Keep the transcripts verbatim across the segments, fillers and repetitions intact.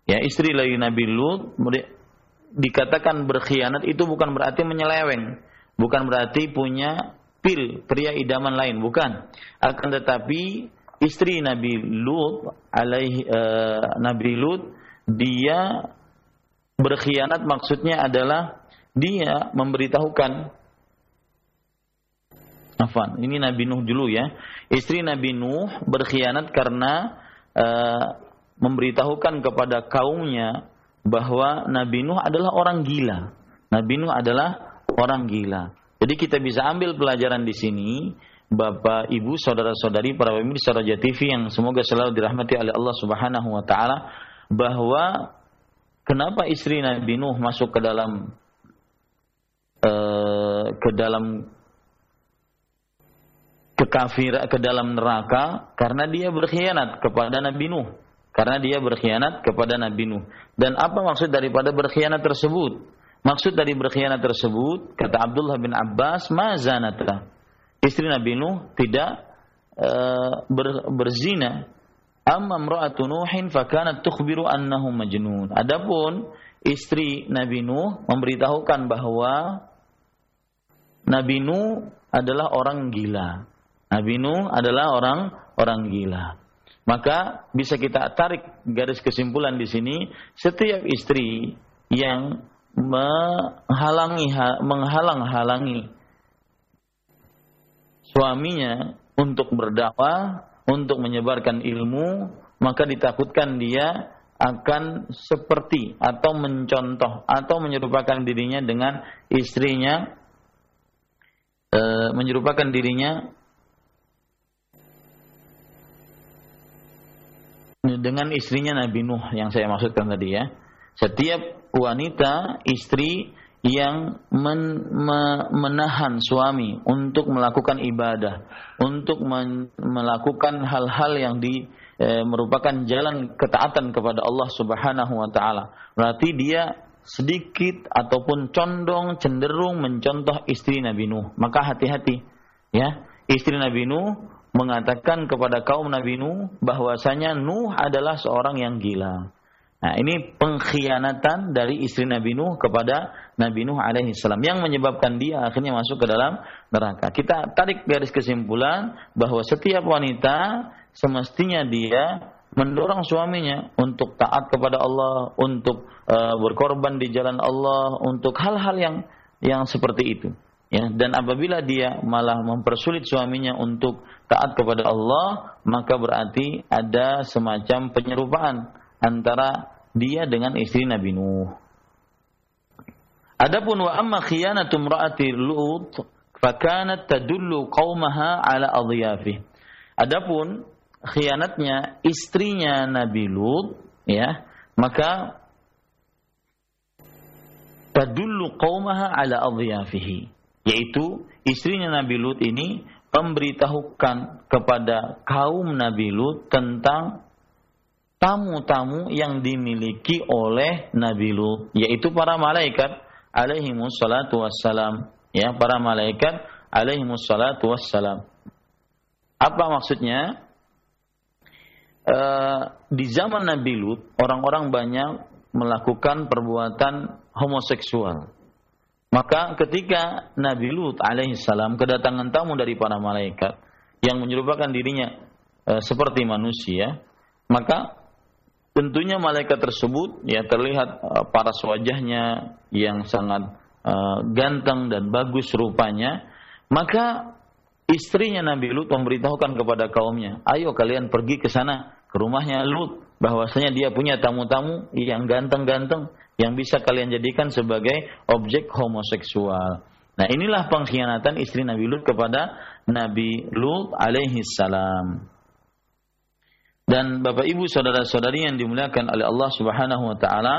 Ya, istri dari Nabi Lut dikatakan berkhianat itu bukan berarti menyeleweng, bukan berarti punya pil, pria idaman lain, bukan. Akan tetapi istri Nabi Lut alaihi uh, Nabi Lut dia berkhianat maksudnya adalah dia memberitahukan. Afwan, ini Nabi Nuh dulu ya. Istri Nabi Nuh berkhianat karena uh, memberitahukan kepada kaumnya bahwa Nabi Nuh adalah orang gila. Nabi Nuh adalah orang gila. Jadi kita bisa ambil pelajaran di sini, Bapak, Ibu, saudara-saudari, para pemirsa Raja T V yang semoga selalu dirahmati oleh Allah Subhanahu wa taala, bahwa kenapa istri Nabi Nuh masuk ke dalam uh, ke dalam kekafir ke dalam neraka? Karena dia berkhianat kepada Nabi Nuh. Karena dia berkhianat kepada Nabi Nuh. Dan apa maksud daripada berkhianat tersebut? Maksud dari berkhianat tersebut, kata Abdullah bin Abbas, ma zanata. Istri Nabi Nuh tidak uh, ber, berzina. Amma imra'atu Nuhin fakanat tukhbiru annahu majnun. Adapun istri Nabi Nuh memberitahukan bahwa Nabi Nuh adalah orang gila. Nabi Nuh adalah orang orang gila. Maka bisa kita tarik garis kesimpulan di sini, setiap istri yang menghalangi menghalang-halangi suaminya untuk berdakwah, untuk menyebarkan ilmu, maka ditakutkan dia akan seperti atau mencontoh atau menyerupakan dirinya dengan istrinya, e, menyerupakan dirinya dengan istrinya Nabi Nuh yang saya maksudkan tadi ya. Setiap wanita, istri yang men, me, menahan suami untuk melakukan ibadah, untuk men, melakukan hal-hal yang di e, merupakan jalan ketaatan kepada Allah Subhanahu wa taala, berarti dia sedikit ataupun condong cenderung mencontoh istri Nabi Nuh. Maka hati-hati ya. Istri Nabi Nuh mengatakan kepada kaum Nabi Nuh bahwasanya Nuh adalah seorang yang gila. Nah, ini pengkhianatan dari istri Nabi Nuh kepada Nabi Nuh alaihi salam yang menyebabkan dia akhirnya masuk ke dalam neraka. Kita tarik garis kesimpulan bahwa setiap wanita semestinya dia mendorong suaminya untuk taat kepada Allah, untuk uh, berkorban di jalan Allah, untuk hal-hal yang yang seperti itu. Ya, dan apabila dia malah mempersulit suaminya untuk taat kepada Allah, maka berarti ada semacam penyerupaan antara dia dengan istri Nabi Nuh. Adapun wa amma khiyanatu imraati Lut fakanat tadullu qaumaha ala adyafi. Adapun khianatnya istrinya Nabi Lut, ya, maka tadullu qaumaha ala adyafihi, yaitu istrinya Nabi Lut ini memberitahukan kepada kaum Nabi Lut tentang tamu-tamu yang dimiliki oleh Nabi Lut, yaitu para malaikat alaihimus salatu wassalam, ya, para malaikat alaihimus salatu wassalam. Apa maksudnya? E, di zaman Nabi Lut, orang-orang banyak melakukan perbuatan homoseksual. Maka ketika Nabi Lut alaihissalam kedatangan tamu dari para malaikat yang menyerupakan dirinya e, seperti manusia, maka tentunya malaikat tersebut ya terlihat e, paras wajahnya yang sangat e, ganteng dan bagus rupanya. Maka istrinya Nabi Lut memberitahukan kepada kaumnya, ayo kalian pergi ke sana, ke rumahnya Lut, bahwasanya dia punya tamu-tamu yang ganteng-ganteng yang bisa kalian jadikan sebagai objek homoseksual. Nah, inilah pengkhianatan istri Nabi Lut kepada Nabi Lut alaihi salam. Dan Bapak Ibu saudara-saudari yang dimuliakan oleh Allah Subhanahu wa taala,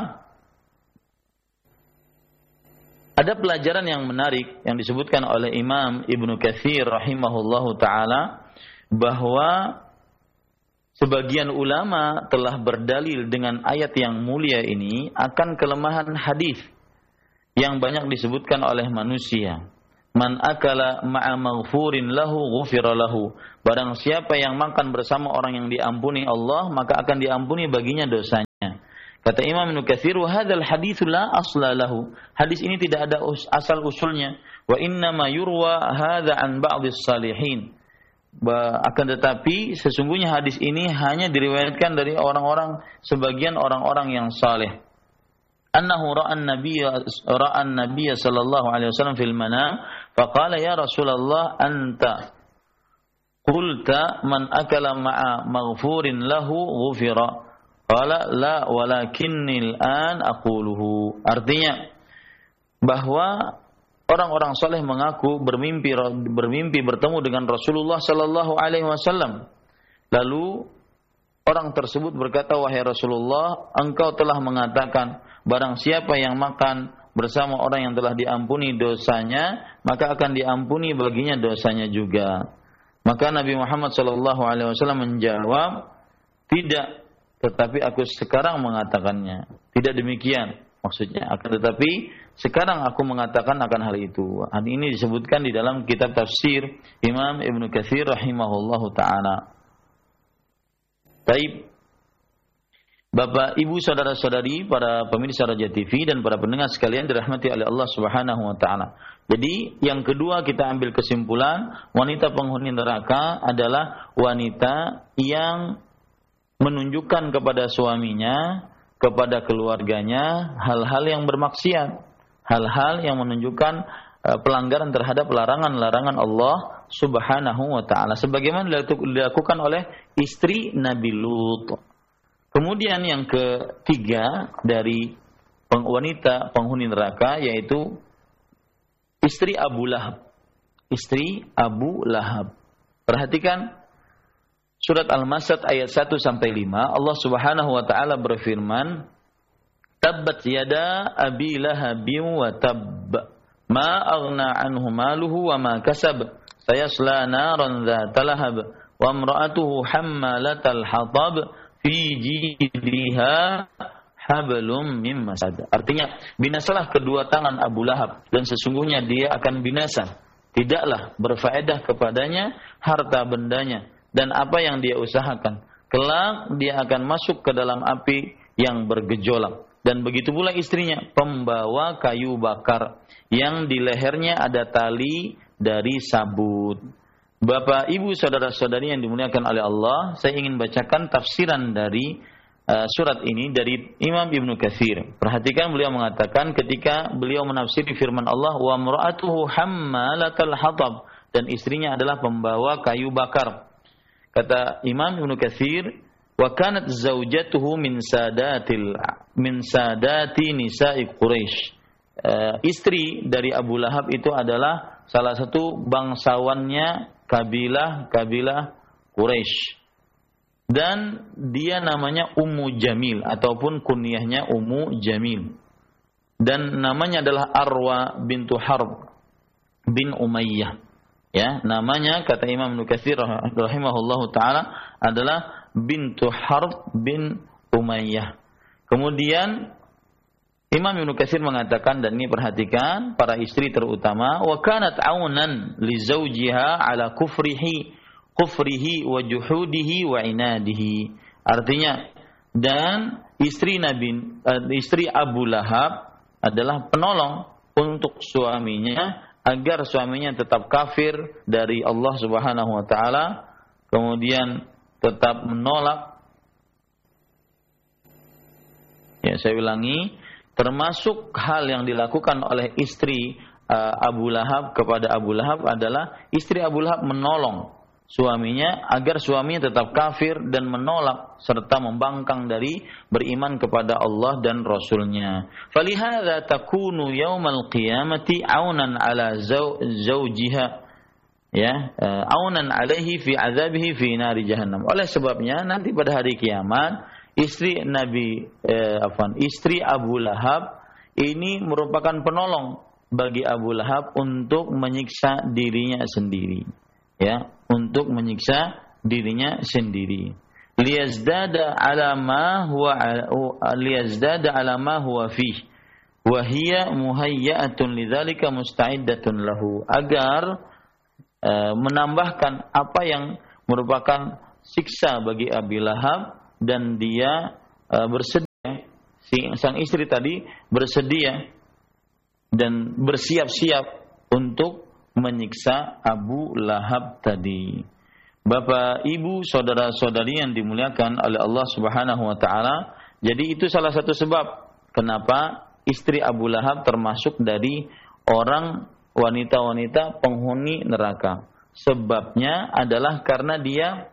ada pelajaran yang menarik yang disebutkan oleh Imam Ibnu Katsir rahimahullahu taala, bahwa sebagian ulama telah berdalil dengan ayat yang mulia ini akan kelemahan hadis yang banyak disebutkan oleh manusia. Man akala ma'a maghfurin lahu ghufira lahu. Barang siapa yang makan bersama orang yang diampuni Allah, maka akan diampuni baginya dosanya. Kata Imam Ibnu Katsir, "Wa hadzal hadits la asla lahu." Hadis ini tidak ada us- asal usulnya. Wa inna ma yurwa hadza an ba'dhis salihin. Ba, akan tetapi sesungguhnya hadis ini hanya diriwayatkan dari orang-orang sebagian orang-orang yang saleh. Annahu ra'an nabiyya ra'an nabiyya sallallahu alaihi wasallam fil manam faqala ya Rasulullah anta qulta man akala ma'a maghfurin lahu ghufira. Qala la walakinni al-an aquluhu. Artinya bahwa orang-orang saleh mengaku bermimpi bermimpi bertemu dengan Rasulullah sallallahu alaihi wasallam. Lalu orang tersebut berkata, "Wahai Rasulullah, engkau telah mengatakan barang siapa yang makan bersama orang yang telah diampuni dosanya, maka akan diampuni baginya dosanya juga." Maka Nabi Muhammad sallallahu alaihi wasallam menjawab, "Tidak, tetapi aku sekarang mengatakannya." Tidak demikian maksudnya, akan tetapi sekarang aku mengatakan akan hal itu. Hal ini disebutkan di dalam kitab tafsir Imam Ibnu Katsir rahimahullahu taala. Baik, Bapak, Ibu, saudara-saudari, para pemirsa Raja T V dan para pendengar sekalian dirahmati oleh Allah Subhanahu wa taala. Jadi, yang kedua kita ambil kesimpulan, wanita penghuni neraka adalah wanita yang menunjukkan kepada suaminya, kepada keluarganya hal-hal yang bermaksiat, hal-hal yang menunjukkan uh, pelanggaran terhadap larangan-larangan Allah Subhanahu wa taala sebagaimana dilakukan oleh istri Nabi Lut. Kemudian yang ketiga dari wanita penghuni neraka yaitu istri Abu Lahab. Istri Abu Lahab. Perhatikan Surat Al-Masad ayat satu sampai lima, Allah Subhanahu wa taala berfirman, "Tabbat yada Abi Lahabin wa tabb, ma aghna anhu maluhu wa ma kasab, sayasla naran dzata lahab, wa imra'atuhu hammalatal hatab, fi jidha hablum min masad." Artinya, binasalah kedua tangan Abu Lahab dan sesungguhnya dia akan binasa. Tidaklah berfaedah kepadanya harta bendanya dan apa yang dia usahakan. Kelak dia akan masuk ke dalam api yang bergejolak. Dan begitu pula istrinya, pembawa kayu bakar, yang di lehernya ada tali dari sabut. Bapak, Ibu, saudara-saudari yang dimuliakan oleh Allah, saya ingin bacakan tafsiran dari uh, surat ini dari Imam Ibnu Katsir. Perhatikan, beliau mengatakan ketika beliau menafsiri firman Allah, wa imra'atuhu hammalatal hatab, dan istrinya adalah pembawa kayu bakar. Kata Imam Ibnu Katsir, wa kanat zaujatuhu min sadatil min sadati nisa'i Quraisy. Uh, istri dari Abu Lahab itu adalah salah satu bangsawannya kabilah-kabilah Quraisy. Dan dia namanya Ummu Jamil ataupun kunyahnya Ummu Jamil. Dan namanya adalah Arwa bintu Harb bin Umayyah. Ya, namanya kata Imam Ibnu Katsir rahimahullahu taala adalah bintu Harb bin Umayyah. Kemudian Imam Ibnu Katsir mengatakan, dan ini perhatikan, para istri terutama, wa kanat aunan li zawjiha ala kufrihi kufrihi wa juhudihi wa inadihi. Artinya, dan istri Nabi istri Abu Lahab adalah penolong untuk suaminya agar suaminya tetap kafir dari Allah Subhanahu wa taala, kemudian tetap menolak. Ya, saya ulangi, termasuk hal yang dilakukan oleh istri uh, Abu Lahab kepada Abu Lahab adalah istri Abu Lahab menolong suaminya agar suaminya tetap kafir dan menolak serta membangkang dari beriman kepada Allah dan Rasulnya. Falihadza takunu yaumal qiyamati aunan ala zawjiha, ya, aunan alaihi fi azabihi fi nari jahannam. Oleh sebabnya nanti pada hari kiamat istri Nabi eh, afwan, istri Abu Lahab ini merupakan penolong bagi Abu Lahab untuk menyiksa dirinya sendiri. Ya, untuk menyiksa dirinya sendiri. Liyazdada ala ma huwa liyazdada ala ma huwa fih wa hiya muhayyatun lidzalika musta'iddatun lahu, agar uh, menambahkan apa yang merupakan siksa bagi Abi Lahab dan dia uh, bersedia si sang istri tadi bersedia dan bersiap-siap untuk menyiksa Abu Lahab tadi. Bapak, Ibu, saudara-saudari yang dimuliakan oleh Allah Subhanahu wa taala, jadi itu salah satu sebab kenapa istri Abu Lahab termasuk dari orang wanita-wanita penghuni neraka. Sebabnya adalah karena dia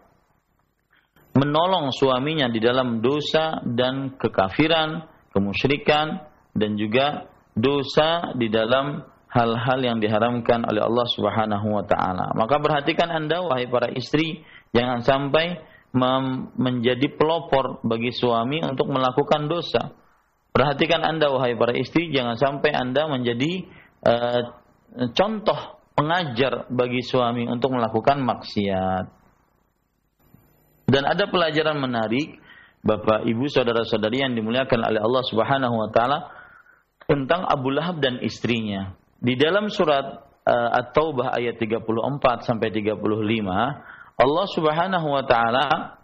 menolong suaminya di dalam dosa dan kekafiran, kemusyrikan, dan juga dosa di dalam hal-hal yang diharamkan oleh Allah Subhanahu wa taala. Maka perhatikan Anda wahai para istri, jangan sampai mem- menjadi pelopor bagi suami untuk melakukan dosa. Perhatikan Anda wahai para istri, jangan sampai Anda menjadi uh, contoh pengajar bagi suami untuk melakukan maksiat. Dan ada pelajaran menarik Bapak, Ibu, saudara-saudari yang dimuliakan oleh Allah Subhanahu wa taala tentang Abu Lahab dan istrinya. Di dalam surat uh, At-Taubah ayat tiga puluh empat sampai tiga puluh lima, Allah Subhanahu wa taala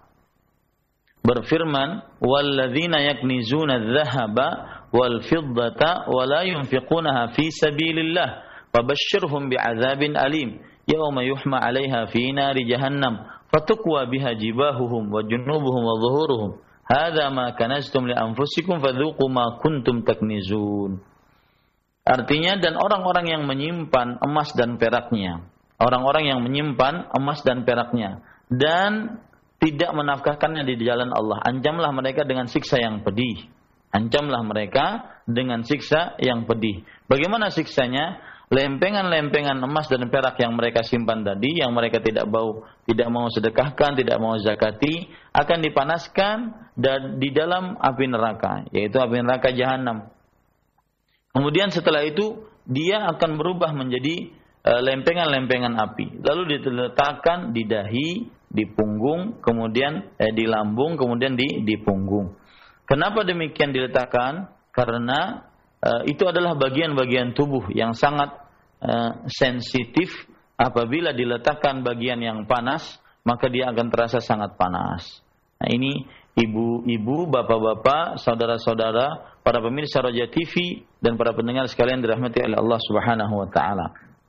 berfirman, "Walladzina yaknizuna adh-dhahaba wal fiddata wa la yunfiqunaha fi sabilillah, fabashshirhum bi'adzabin alim, yauma yuhma 'alaiha fi nari jahannam, fatukwa biha jibahuhum wa junubuhum wa dhuhuruhum. Hadza ma kanaztum li anfusikum fadzuqu ma kuntum taknizun." Artinya, dan orang-orang yang menyimpan emas dan peraknya, orang-orang yang menyimpan emas dan peraknya dan tidak menafkahkannya di jalan Allah, ancamlah mereka dengan siksa yang pedih. Ancamlah mereka dengan siksa yang pedih. Bagaimana siksanya? Lempengan-lempengan emas dan perak yang mereka simpan tadi, yang mereka tidak mau, tidak mau sedekahkan, tidak mau zakati, akan dipanaskan dan di dalam api neraka, yaitu api neraka jahanam. Kemudian setelah itu dia akan berubah menjadi e, lempengan-lempengan api. Lalu diletakkan di dahi, di punggung, kemudian eh, di lambung, kemudian di di punggung. Kenapa demikian diletakkan? Karena e, itu adalah bagian-bagian tubuh yang sangat e, sensitif. Apabila diletakkan bagian yang panas, maka dia akan terasa sangat panas. Nah, ini ibu-ibu, bapak-bapak, saudara-saudara, para pemirsa Raja T V dan para pendengar sekalian dirahmati oleh Allah Subhanahu wa taala.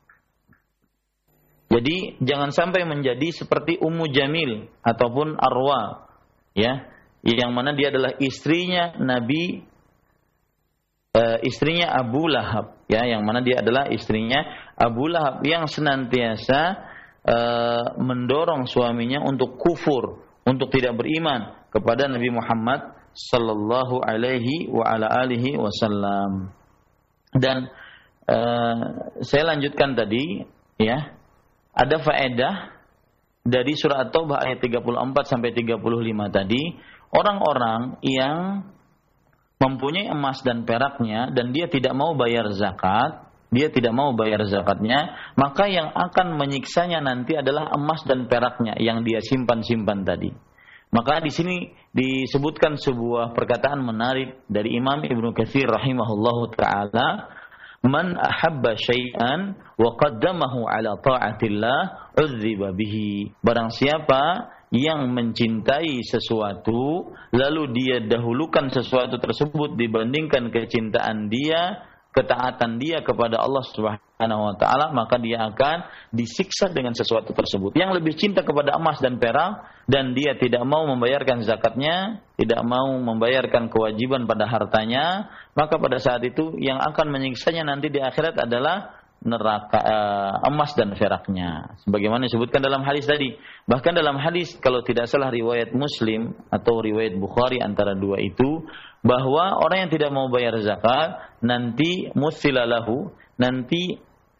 Jadi jangan sampai menjadi seperti Ummu Jamil ataupun Arwa, ya, yang mana dia adalah istrinya Nabi, e, istrinya Abu Lahab, ya, yang mana dia adalah istrinya Abu Lahab yang senantiasa e, mendorong suaminya untuk kufur, untuk tidak beriman kepada Nabi Muhammad sallallahu alaihi wa ala alihi wasallam. Dan uh, saya lanjutkan tadi, ya. Ada faedah dari surah At-Taubah ayat tiga puluh empat sampai tiga puluh lima tadi, orang-orang yang mempunyai emas dan peraknya dan dia tidak mau bayar zakat, dia tidak mau bayar zakatnya, maka yang akan menyiksanya nanti adalah emas dan peraknya yang dia simpan-simpan tadi. Maka di sini disebutkan sebuah perkataan menarik dari Imam Ibnu Katsir rahimahullahu taala, "Man ahabba syai'an wa qaddamahu ala ta'atillah, 'udziba bihi." Barang siapa yang mencintai sesuatu lalu dia dahulukan sesuatu tersebut dibandingkan kecintaan dia, ketaatan dia kepada Allah Subhanahu wa taala, maka dia akan disiksa dengan sesuatu tersebut. Yang lebih cinta kepada emas dan perak dan dia tidak mau membayarkan zakatnya, tidak mau membayarkan kewajiban pada hartanya, maka pada saat itu yang akan menyiksanya nanti di akhirat adalah neraka, uh, emas dan peraknya. Sebagaimana disebutkan dalam hadis tadi. Bahkan dalam hadis, kalau tidak salah riwayat Muslim atau riwayat Bukhari, antara dua itu, bahwa orang yang tidak mau bayar zakat nanti musilalahu, nanti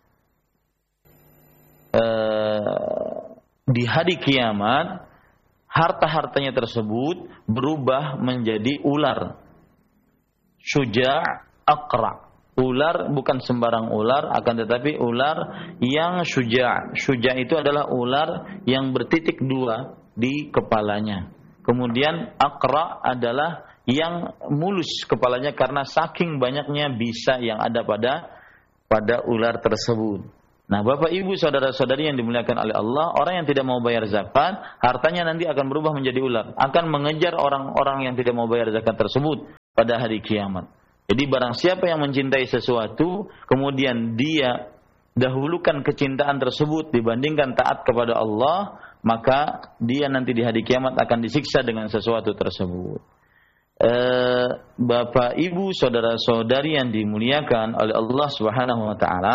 uh, di hari kiamat harta-hartanya tersebut berubah menjadi ular. Syuja' aqra'. Ular bukan sembarang ular, akan tetapi ular yang syuja'. Syuja' itu adalah ular yang bertitik dua di kepalanya. Kemudian aqra' adalah yang mulus kepalanya karena saking banyaknya bisa yang ada pada pada ular tersebut. Nah, Bapak Ibu saudara-saudari yang dimuliakan oleh Allah, orang yang tidak mau bayar zakat, hartanya nanti akan berubah menjadi ular, akan mengejar orang-orang yang tidak mau bayar zakat tersebut. pada hari kiamat. Jadi barang siapa yang mencintai sesuatu, kemudian dia dahulukan kecintaan tersebut dibandingkan taat kepada Allah, maka dia nanti di hari kiamat akan disiksa dengan sesuatu tersebut. E, Bapak, Ibu, saudara-saudari yang dimuliakan oleh Allah Subhanahu wa taala,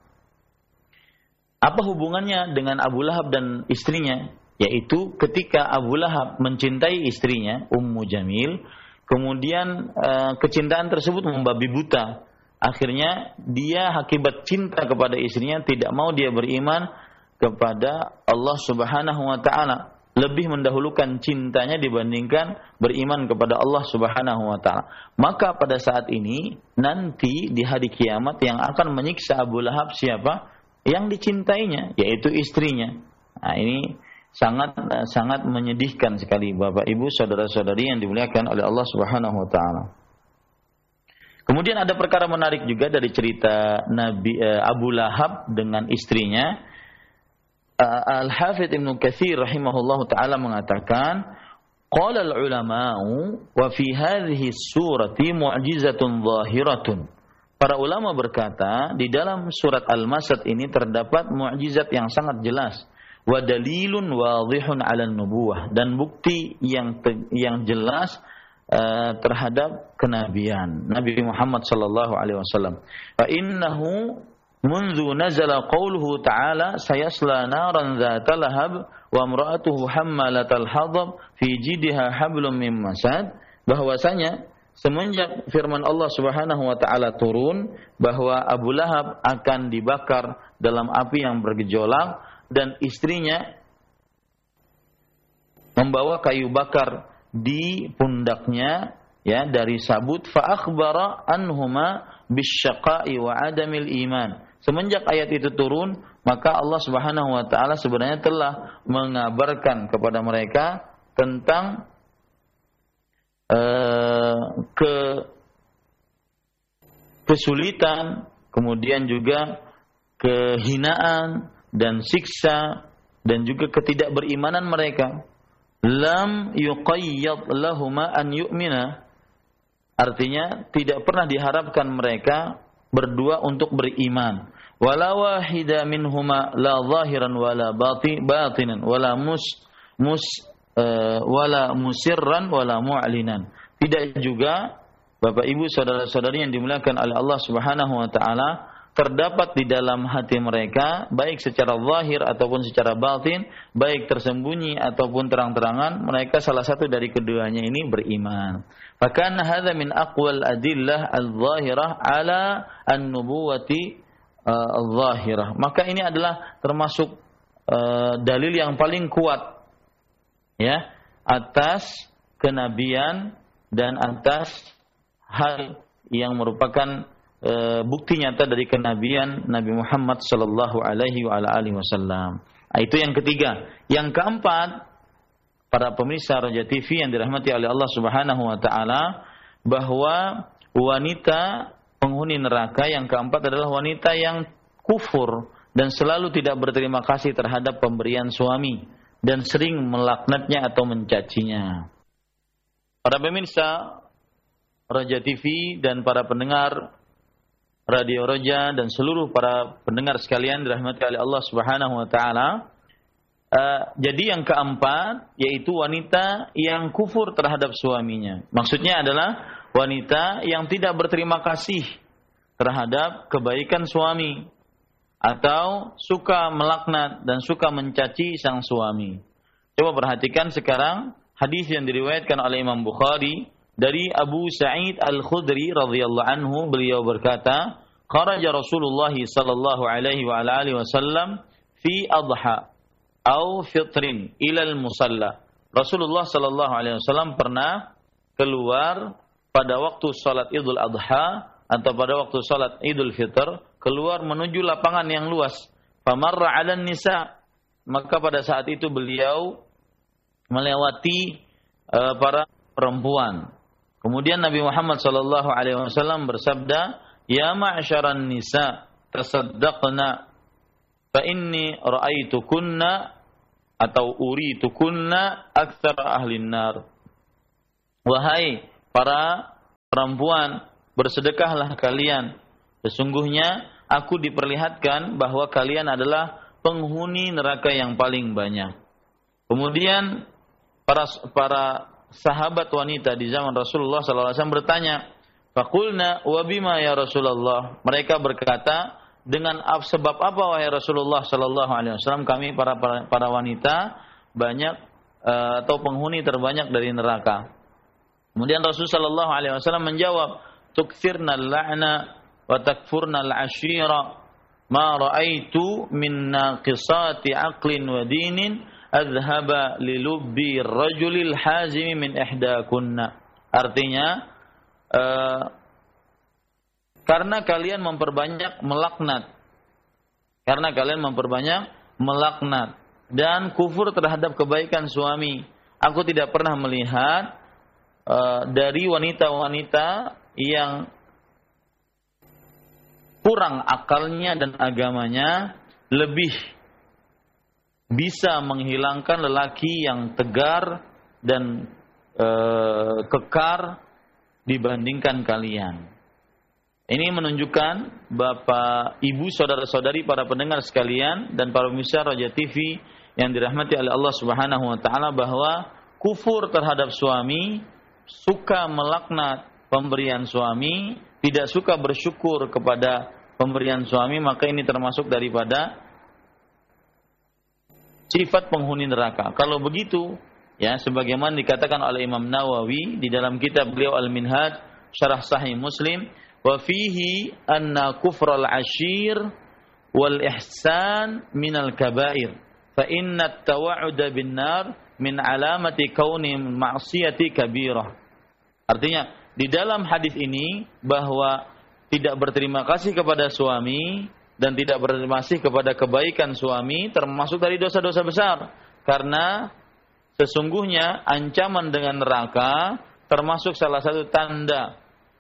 apa hubungannya dengan Abu Lahab dan istrinya? Yaitu ketika Abu Lahab mencintai istrinya, Ummu Jamil, kemudian e, kecintaan tersebut membabi buta. Akhirnya dia akibat cinta kepada istrinya tidak mau dia beriman kepada Allah Subhanahu wa taala, lebih mendahulukan cintanya dibandingkan beriman kepada Allah Subhanahu wa taala. Maka pada saat ini nanti di hari kiamat yang akan menyiksa Abu Lahab siapa? Yang dicintainya, yaitu istrinya. Nah, ini sangat sangat menyedihkan sekali Bapak Ibu saudara-saudari yang dimuliakan oleh Allah Subhanahu wa taala. Kemudian ada perkara menarik juga dari cerita Nabi uh, Abu Lahab dengan istrinya. Uh, Al-Hafidz Ibnu Katsir rahimahullahu taala mengatakan, qala al-ulama'u wa fi hadhihi surati mu'jizatun zahiratun. Para ulama berkata, di dalam surat Al-Masad ini terdapat mukjizat yang sangat jelas, wa dalilun wadhihun 'ala an-nubuwah, dan bukti yang te- yang jelas Uh, terhadap kenabian Nabi Muhammad sallallahu alaihi wasallam. Fa innahu mundu nazala qauluhu ta'ala sayasla naran dzata lahab wa imra'atuhu hammalatal hadab fi jidha hablum min masad, bahwasanya semenjak firman Allah Subhanahu wa taala turun bahwa Abu Lahab akan dibakar dalam api yang bergejolak dan istrinya membawa kayu bakar di pundaknya, ya, dari sabut. Fa akhbara anhuma bisyaqa'i wa adamil iman. Semenjak ayat itu turun, maka Allah Subhanahu wa taala sebenarnya telah mengabarkan kepada mereka tentang uh, ke kesulitan, kemudian juga kehinaan dan siksa dan juga ketidakberimanan mereka. Lam yuqayyad lahuma an yu'mina, artinya tidak pernah diharapkan mereka berdua untuk beriman. Wala wahida minhuma la zahiran wala batinan wala mus mus uh, wala musirran wala mu'linan. Tidak juga Bapak Ibu saudara-saudari yang dimuliakan oleh Allah Subhanahu wa taala, terdapat di dalam hati mereka, baik secara zahir ataupun secara batin, baik tersembunyi ataupun terang-terangan, mereka salah satu dari keduanya ini beriman. Fakana hadza min aqwal adillah al-zahirah ala an-nubuwati al-zahirah. Maka ini adalah termasuk uh, dalil yang paling kuat, ya, atas kenabian dan atas hal yang merupakan bukti nyata dari kenabian Nabi Muhammad sallallahu alaihi wa alihi wasallam. Itu yang ketiga. Yang keempat, para pemirsa Raja T V yang dirahmati oleh Allah Subhanahu wa taala, bahwa wanita penghuni neraka yang keempat adalah wanita yang kufur dan selalu tidak berterima kasih terhadap pemberian suami dan sering melaknatnya atau mencacinya. Para pemirsa Raja T V dan para pendengar Radio Roja dan seluruh para pendengar sekalian dirahmati oleh Allah Subhanahu wa taala. Uh, jadi yang keempat yaitu wanita yang kufur terhadap suaminya. Maksudnya adalah wanita yang tidak berterima kasih terhadap kebaikan suami atau suka melaknat dan suka mencaci sang suami. Coba perhatikan sekarang hadis yang diriwayatkan oleh Imam Bukhari dari Abu Sa'id Al-Khudri radhiyallahu anhu, beliau berkata, kharaja Rasulullah sallallahu alaihi wa alihi wasallam fi adha au fitrin ilal musalla. Rasulullah sallallahu alaihi wasallam pernah keluar pada waktu salat Idul Adha atau pada waktu salat Idul Fitr, keluar menuju lapangan yang luas. Famarra 'alan nisa, maka pada saat itu beliau melewati uh, para perempuan. Kemudian Nabi Muhammad sallallahu alaihi wasallam bersabda, "Ya ma'syaran nisa, tasaddaqna fa inni ra'aitukunna atau uritu kunna aktsara ahlin nar." Wahai para perempuan, bersedekahlah kalian. Sesungguhnya aku diperlihatkan bahwa kalian adalah penghuni neraka yang paling banyak. Kemudian para para sahabat wanita di zaman Rasulullah sallallahu alaihi wasallam bertanya, faqulna wa bima ya Rasulullah. Mereka berkata, dengan sebab apa wahai Rasulullah sallallahu alaihi wasallam kami para para, para wanita banyak uh, atau penghuni terbanyak dari neraka. Kemudian Rasul sallallahu alaihi wasallam menjawab, tukthirna al-la'na wa takfurna al-ashira ma ra'aitu min naqisati aqlin wa dinin adhhaba li lubbi ar-rajulil hazimi min ihdakunna. Artinya uh, karena kalian memperbanyak melaknat karena kalian memperbanyak melaknat dan kufur terhadap kebaikan suami. Aku tidak pernah melihat uh, dari wanita-wanita yang kurang akalnya dan agamanya lebih bisa menghilangkan lelaki yang tegar dan e, kekar dibandingkan kalian. Ini menunjukkan Bapak, Ibu, saudara-saudari, para pendengar sekalian dan para pemirsa Raja T V yang dirahmati oleh Allah Subhanahu wa taala, bahwa kufur terhadap suami, suka melaknat pemberian suami, tidak suka bersyukur kepada pemberian suami, maka ini termasuk daripada sifat penghuni neraka. Kalau begitu, ya, sebagaimana dikatakan oleh Imam Nawawi di dalam kitab beliau Al-Minhaj Syarah Sahih Muslim, wa fihi anna kufral ashir wal ihsan minal kabair fa inna at-tawa'uda bin nar min alamati kauni ma'siyati kabirah. Artinya, di dalam hadis ini bahwa tidak berterima kasih kepada suami dan tidak berterima kasih kepada kebaikan suami termasuk dari dosa-dosa besar, karena sesungguhnya ancaman dengan neraka termasuk salah satu tanda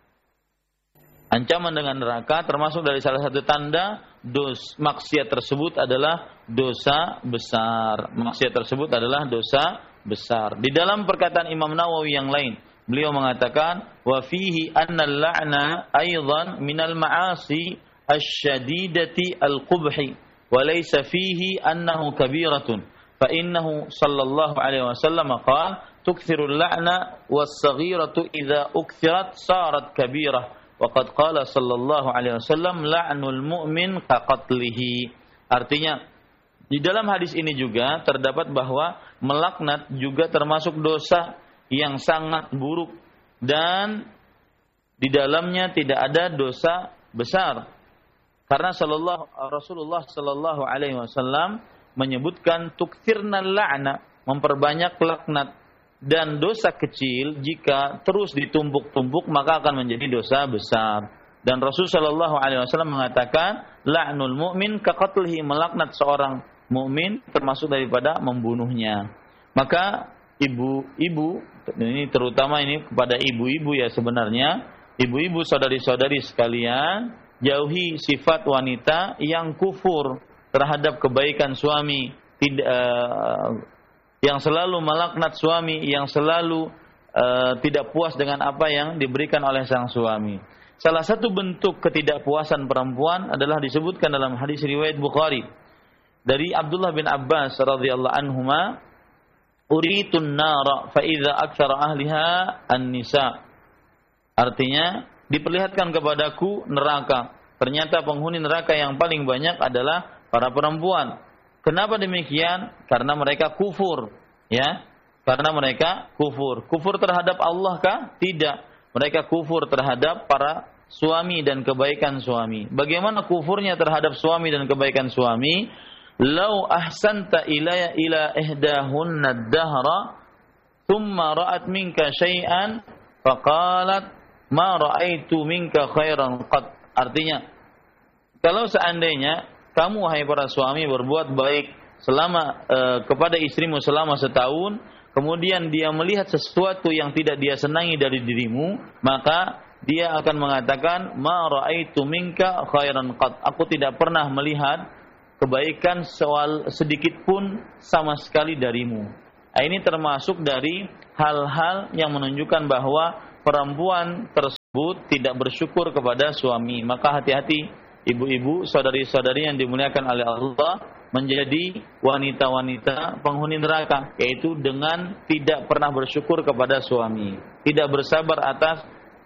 ancaman dengan neraka termasuk dari salah satu tanda dos maksiat tersebut adalah dosa besar. Maksiat tersebut adalah dosa besar. Di dalam perkataan Imam Nawawi yang lain, beliau mengatakan, wa fihi anna al-la'na aidan minal ma'asi asy-syadidati al-qubhi wa laysa fihi annahu kabiratun fa innahu sallallahu alaihi wasallam qala tukthiru al-la'na was-saghiratu idza ukthirat sarat kabirah wa qad qala sallallahu alaihi wasallam la'nul mu'min ka qatlihi. Artinya, di dalam hadis ini juga terdapat bahwa melaknat juga termasuk dosa yang sangat buruk dan di dalamnya tidak ada dosa besar, karena sallallahu Rasulullah sallallahu alaihi wasallam menyebutkan tukthirnal la'na, memperbanyak laknat, dan dosa kecil jika terus ditumpuk-tumpuk maka akan menjadi dosa besar. Dan Rasul sallallahu alaihi wasallam mengatakan la'nul mu'min ka qatlihi, melaknat seorang mukmin termasuk daripada membunuhnya. Maka ibu-ibu, ini terutama ini kepada ibu-ibu ya, sebenarnya ibu-ibu, saudari-saudari sekalian, jauhi sifat wanita yang kufur terhadap kebaikan suami, tidak uh, yang selalu melaknat suami, yang selalu uh, tidak puas dengan apa yang diberikan oleh sang suami. Salah satu bentuk ketidakpuasan perempuan adalah disebutkan dalam hadis riwayat Bukhari dari Abdullah bin Abbas radhiyallahu anhuma, uritun nara fa idza aktsara ahliha an-nisa. Artinya, diperlihatkan kepadaku neraka, ternyata penghuni neraka yang paling banyak adalah para perempuan. Kenapa demikian? Karena mereka kufur, ya. Karena mereka kufur. Kufur terhadap Allah kah? Tidak. Mereka kufur terhadap para suami dan kebaikan suami. Bagaimana kufurnya terhadap suami dan kebaikan suami? Lau ahsanta ilaya ila ihdahunna ad-dahra thumma ra'at minka syai'an faqalat ma ra'aitu minka khairan qad. Artinya, kalau seandainya kamu wahai para suami berbuat baik selama e, kepada istrimu selama setahun, kemudian dia melihat sesuatu yang tidak dia senangi dari dirimu, maka dia akan mengatakan ma ra'aitu minka khairan qad. Aku tidak pernah melihat kebaikan soal sedikit pun sama sekali darimu. Nah, ini termasuk dari hal-hal yang menunjukkan bahwa perempuan tersebut tidak bersyukur kepada suami. Maka hati-hati ibu-ibu, saudari-saudari yang dimuliakan oleh Allah, menjadi wanita-wanita penghuni neraka, yaitu dengan tidak pernah bersyukur kepada suami, tidak bersabar atas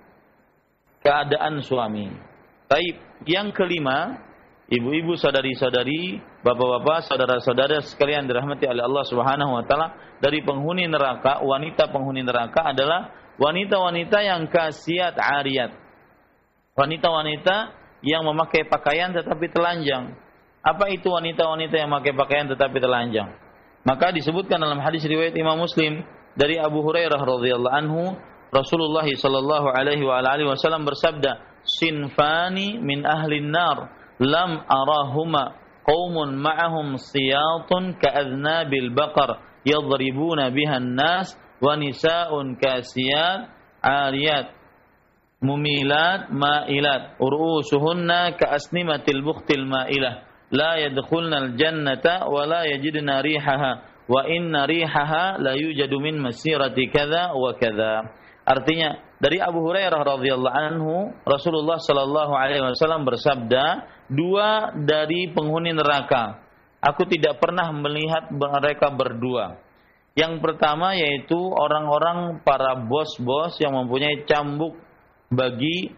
keadaan suami. Baik, yang kelima, ibu-ibu, saudari-saudari, bapak-bapak, saudara-saudara sekalian dirahmati oleh Allah Subhanahu wa taala, dari penghuni neraka, wanita penghuni neraka adalah wanita-wanita yang kasiat ariyat. Wanita-wanita yang memakai pakaian tetapi telanjang. Apa itu wanita-wanita yang memakai pakaian tetapi telanjang? Maka disebutkan dalam hadis riwayat Imam Muslim dari Abu Hurairah radhiyallahu anhu, Rasulullah sallallahu alaihi wa alihi wasallam bersabda, "Sinfani min ahli nar lam arahuma qaumun ma'ahum siyatun ka'adnabil baqar yadribuna biha an-nas wa nisa'un kasiyat 'ariyat mumilat ma'ilat ur'usuhunna ka'asnimatil bukhtil ma'ilah la yadkhulnal jannata wa la yajidna rihaha wa inna rihaha la yujadu min masirati kadza wa kadza." Artinya dari Abu Hurairah radhiyallahu anhu, Rasulullah sallallahu alaihi wasallam bersabda, dua dari penghuni neraka, aku tidak pernah melihat mereka berdua. Yang pertama yaitu orang-orang para bos-bos yang mempunyai cambuk bagi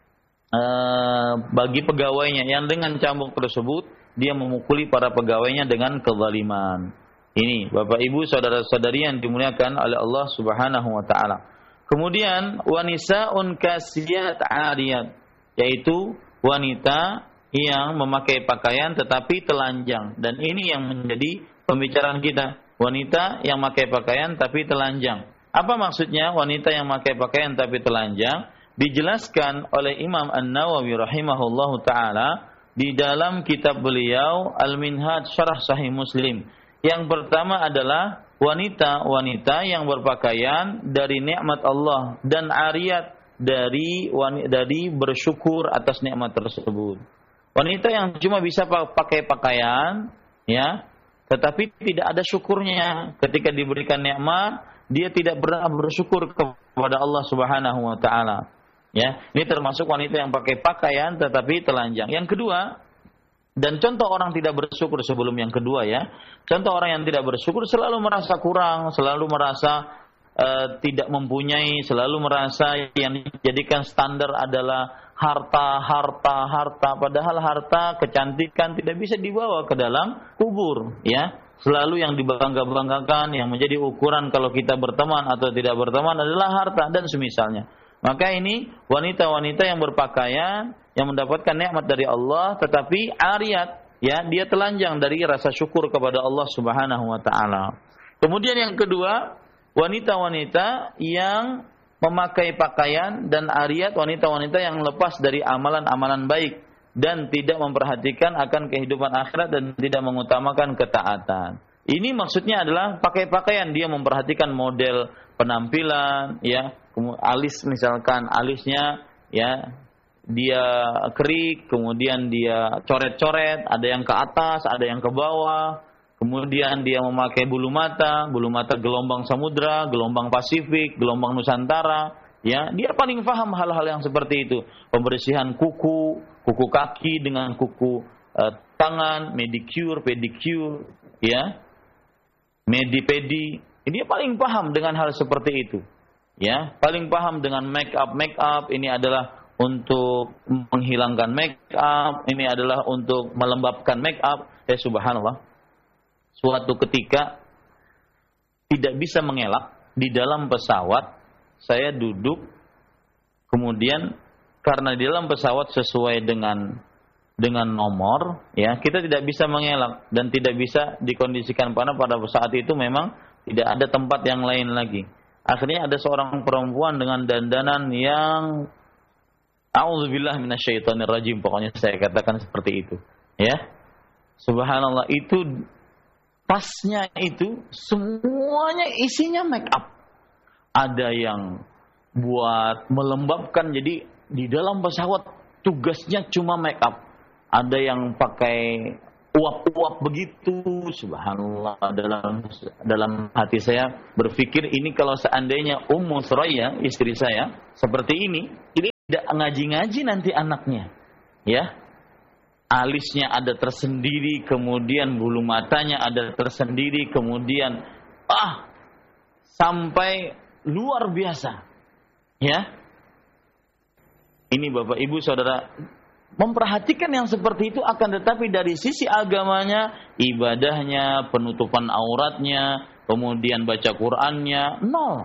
uh, bagi pegawainya, yang dengan cambuk tersebut dia memukuli para pegawainya dengan kezaliman. Ini Bapak Ibu, saudara-saudari yang dimuliakan oleh Allah Subhanahu wa taala. Kemudian wanisaun kasiyat ariyat, yaitu wanita yang memakai pakaian tetapi telanjang. Dan ini yang menjadi pembicaraan kita, wanita yang memakai pakaian tapi telanjang. Apa maksudnya wanita yang memakai pakaian tapi telanjang? Dijelaskan oleh Imam An-Nawawi rahimahullahu taala di dalam kitab beliau Al-Minhaj Syarah Sahih Muslim. Yang pertama adalah wanita-wanita yang berpakaian dari nikmat Allah dan ariyat dari dari bersyukur atas nikmat tersebut. Wanita yang cuma bisa pakai pakaian, ya, tetapi tidak ada syukurnya ketika diberikan nikmat, dia tidak pernah bersyukur kepada Allah Subhanahu wa taala. Ya, ini termasuk wanita yang pakai pakaian tetapi telanjang. Yang kedua, dan contoh orang tidak bersyukur sebelum yang kedua ya. Contoh orang yang tidak bersyukur selalu merasa kurang, selalu merasa uh, tidak mempunyai, selalu merasa yang dijadikan standar adalah harta, harta, harta. Padahal harta, kecantikan tidak bisa dibawa ke dalam kubur ya. Selalu yang dibangga-banggakan, yang menjadi ukuran kalau kita berteman atau tidak berteman adalah harta dan semisalnya. Maka ini wanita-wanita yang berpakaian, yang mendapatkan nikmat dari Allah, tetapi ariyat, ya, dia telanjang dari rasa syukur kepada Allah Subhanahu wa taala. Kemudian yang kedua, wanita-wanita yang memakai pakaian dan ariyat, wanita-wanita yang lepas dari amalan-amalan baik dan tidak memperhatikan akan kehidupan akhirat dan tidak mengutamakan ketaatan. Ini maksudnya adalah pakai pakaian, dia memperhatikan model penampilan, ya, alis misalkan alisnya, ya, dia kerik, kemudian dia coret-coret, ada yang ke atas, ada yang ke bawah, kemudian dia memakai bulu mata, bulu mata gelombang samudra, gelombang Pasifik, gelombang Nusantara, ya, dia paling paham hal-hal yang seperti itu. Pembersihan kuku, kuku kaki dengan kuku uh, tangan, medicure, pedicure, ya, medi-pedi, dia paling paham dengan hal seperti itu. Ya, paling paham dengan make up, make up ini adalah untuk menghilangkan make up, ini adalah untuk melembabkan make up. Ya subhanallah. Suatu ketika tidak bisa mengelak di dalam pesawat, saya duduk, kemudian karena di dalam pesawat sesuai dengan dengan nomor, ya, kita tidak bisa mengelak dan tidak bisa dikondisikan karena pada saat itu memang tidak ada tempat yang lain lagi. Akhirnya ada seorang perempuan dengan dandanan yang a'udzubillah minasyaitonirrajim, pokoknya saya katakan seperti itu. Ya. Subhanallah, itu tasnya itu semuanya isinya make up. Ada yang buat melembabkan, jadi di dalam pesawat tugasnya cuma make up. Ada yang pakai uap-uap begitu, subhanallah. Dalam dalam hati saya berpikir, ini kalau seandainya Ummu Suraya, istri saya, seperti ini, ini tidak ngaji-ngaji nanti anaknya. Ya. Alisnya ada tersendiri, kemudian bulu matanya ada tersendiri, kemudian ah sampai luar biasa. Ya. Ini Bapak Ibu Saudara memperhatikan yang seperti itu, akan tetapi dari sisi agamanya, ibadahnya, penutupan auratnya, kemudian baca Qur'annya, nol.